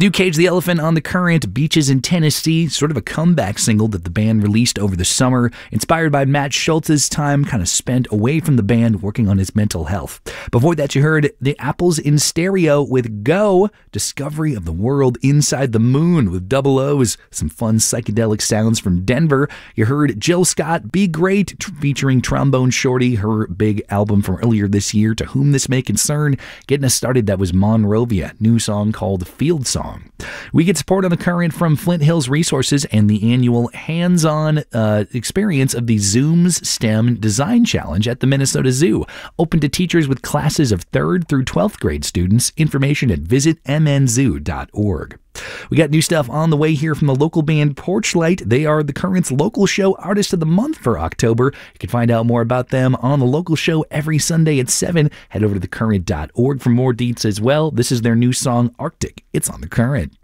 New Cage the Elephant on the Current, Beaches in Tennessee, sort of a comeback single that the band released over the summer, inspired by Matt Schultz's time kind of spent away from the band working on his mental health. Before that, you heard the Apples in Stereo with Go, Discovery of the World Inside the Moon with double O's, some fun psychedelic sounds from Denver. You heard Jill Scott, Be Great, featuring Trombone Shorty, her big album from earlier this year, To Whom This May Concern. Getting us started, that was Monrovia, new song called Field Song. We get support on the Current from Flint Hills Resources and the annual hands-on experience of the Zooms STEM Design Challenge at the Minnesota Zoo. Open to teachers with classes of 3rd through 12th grade students. Information at visitmnzoo.org. We got new stuff on the way here from the local band Porchlight. They are the Current's local show Artist of the Month for October. You can find out more about them on the local show every Sunday at 7. Head over to thecurrent.org for more deets as well. This is their new song, Arctic. It's on the Current.